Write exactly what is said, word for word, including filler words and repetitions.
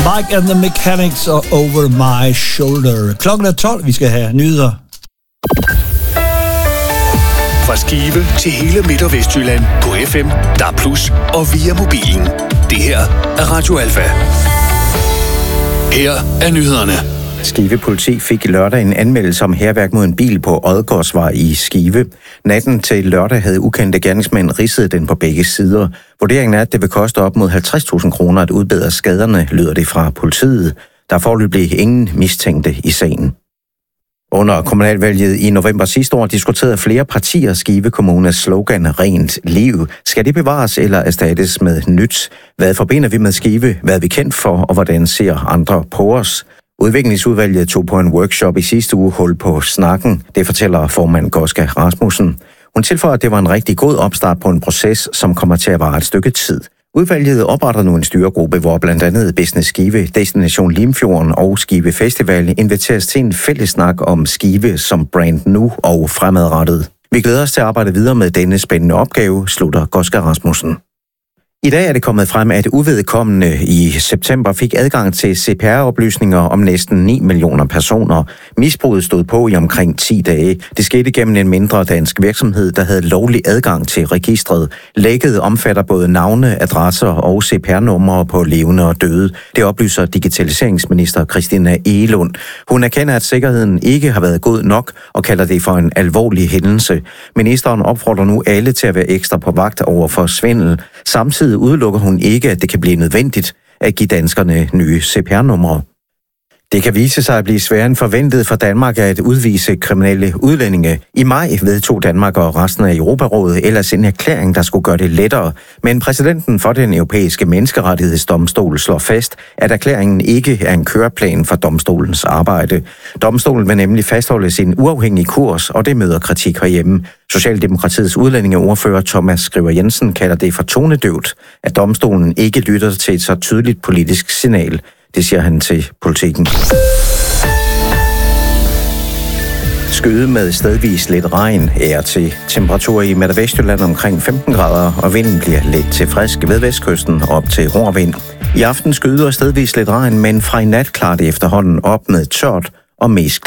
Mike and the Mechanics og Over My Shoulder. Klokken er tolv, vi skal have nyheder. Fra Skive til hele Midt- og Vestjylland på F M, D A B plus, og via mobilen. Det her er Radio Alfa. Her er nyhederne. Skive politi fik lørdag en anmeldelse om hærværk mod en bil på Odgårdsvej i Skive. Natten til lørdag havde ukendte gerningsmænd ridset den på begge sider. Vurderingen er, at det vil koste op mod halvtreds tusind kroner at udbedre skaderne, lyder det fra politiet. Der er foreløbig ingen mistænkte i sagen. Under kommunalvalget i november sidste år diskuterede flere partier Skive Kommunes slogan Rent liv. Skal det bevares eller erstattes med nyt? Hvad forbinder vi med Skive? Hvad er vi kendt for, og hvordan ser andre på os? Udviklingsudvalget tog på en workshop i sidste uge hul på snakken. Det fortæller formand Goska Rasmussen. Hun tilføjer, at det var en rigtig god opstart på en proces, som kommer til at vare et stykke tid. Udvalget opretter nu en styregruppe, hvor blandt andet Business Skive, Destination Limfjorden og Skive Festival inviteres til en fælles snak om Skive som brand nu og fremadrettet. Vi glæder os til at arbejde videre med denne spændende opgave, slutter Goska Rasmussen. I dag er det kommet frem, at uvedkommende i september fik adgang til C P R-oplysninger om næsten ni millioner personer. Misbruget stod på i omkring ti dage. Det skete gennem en mindre dansk virksomhed, der havde lovlig adgang til registret. Lækket omfatter både navne, adresser og C P R-numre på levende og døde. Det oplyser digitaliseringsminister Christina Egelund. Hun erkender, at sikkerheden ikke har været god nok og kalder det for en alvorlig hændelse. Ministeren opfordrer nu alle til at være ekstra på vagt over for svindel. Samtidig udelukker hun ikke, at det kan blive nødvendigt at give danskerne nye C P R-numre. Det kan vise sig at blive sværere end forventet for Danmark at udvise kriminelle udlændinge. I maj vedtog Danmark og resten af Europarådet ellers en erklæring, der skulle gøre det lettere. Men præsidenten for den europæiske menneskerettighedsdomstol slår fast, at erklæringen ikke er en køreplan for domstolens arbejde. Domstolen vil nemlig fastholde sin uafhængige kurs, og det møder kritik herhjemme. Socialdemokratiets udlændingeordfører Thomas Skriver Jensen kalder det for tonedøvt, at domstolen ikke lytter til et så tydeligt politisk signal. Det siger han til Politikken. Skyde med stedvis lidt regn er til temperaturer i Midt- og Vestjylland omkring femten grader, og vinden bliver lidt til frisk ved vestkysten op til hård vind. I aften skyder stedvis lidt regn, men fra i nat klarer det efterhånden op med tørt og mest